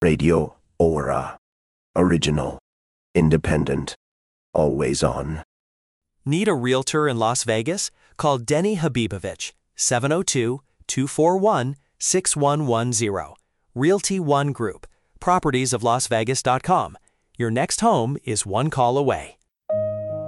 Radio Aura. Original. Independent. Always on. Need a realtor in Las Vegas? Call Denny Habibovich, 702-241-6110. Realty One Group, propertiesoflasvegas.com. Your next home is one call away.